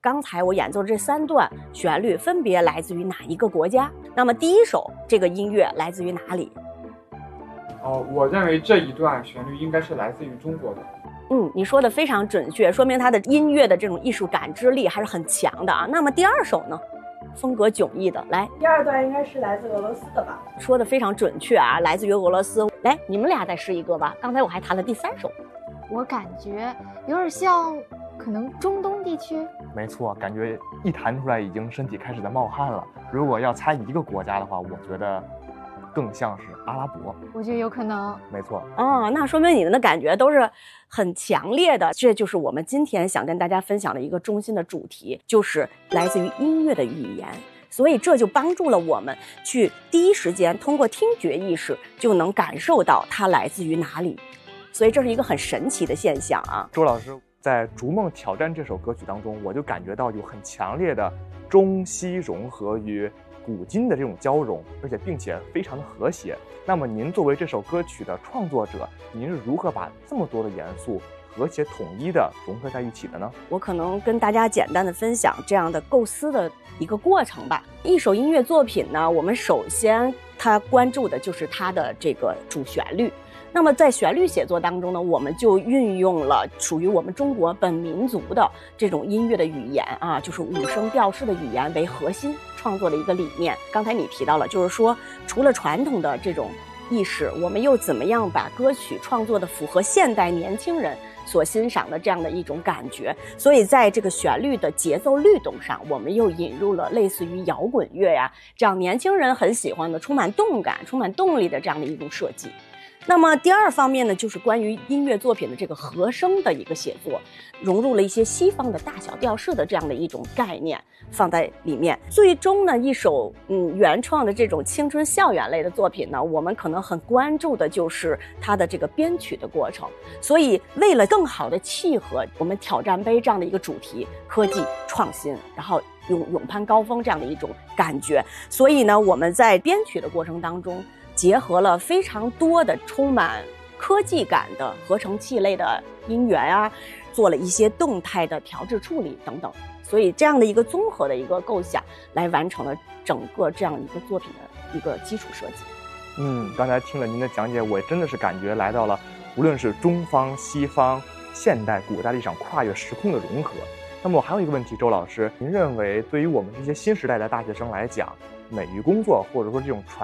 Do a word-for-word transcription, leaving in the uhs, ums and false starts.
刚才我演奏这三段旋律分别来自于哪一个国家？那么第一首这个音乐来自于哪里？ 哦，我认为这一段旋律应该是来自于中国的。 嗯，你说的非常准确，说明他的音乐的这种艺术感知力还是很强的啊。那么第二首呢？风格迥异的，来， 第二段应该是来自俄罗斯的吧？ 说的非常准确啊，来自于俄罗斯。来，你们俩再试一个吧。刚才我还弹了第三首， 我感觉有点像，可能中东地区。 没错，感觉一弹出来已经身体开始在冒汗了。如果要猜一个国家的话，我觉得更像是阿拉伯。 我觉得有可能。 没错。 哦，那说明你们的感觉都是很强烈的。这就是我们今天想跟大家分享的一个中心的主题，就是来自于音乐的语言。所以这就帮助了我们去第一时间通过听觉意识就能感受到它来自于哪里。所以这是一个很神奇的现象啊。 周老师在《逐梦挑战》这首歌曲当中，我就感觉到有很强烈的中西融合与古今的这种交融，而且并且非常的和谐。那么您作为这首歌曲的创作者，您是如何把这么多的元素和谐统一的融合在一起的呢？ 我可能跟大家简单的分享这样的构思的一个过程吧。一首音乐作品呢，我们首先它关注的就是它的这个主旋律。那么在旋律写作当中呢，我们就运用了属于我们中国本民族的这种音乐的语言啊，就是五声调式的语言为核心创作的一个理念。刚才你提到了，就是说除了传统的这种意识，我们又怎么样把歌曲创作的符合现代年轻人所欣赏的这样的一种感觉。所以在这个旋律的节奏律动上，我们又引入了类似于摇滚乐呀，这样年轻人很喜欢的充满动感充满动力的这样的一种设计。那么第二方面呢，就是关于音乐作品的这个和声的一个写作，融入了一些西方的大小调式的这样的一种概念放在里面。最终呢，一首嗯原创的这种青春校园类的作品呢，我们可能很关注的就是它的这个编曲的过程。所以为了更好的契合我们挑战杯这样的一个主题，科技创新，然后勇勇攀高峰这样的一种感觉，所以呢，我们在编曲的过程当中结合了非常多的充满科技感的合成器类的音源啊，做了一些动态的调制处理等等，所以这样的一个综合的一个构想来完成了整个这样一个作品的一个基础设计。 嗯，刚才听了您的讲解，我真的是感觉来到了无论是中方、西方、现代、古代的一场跨越时空的融合。那么我还有一个问题，周老师，您认为对于我们这些新时代的大学生来讲，美育工作或者说这种传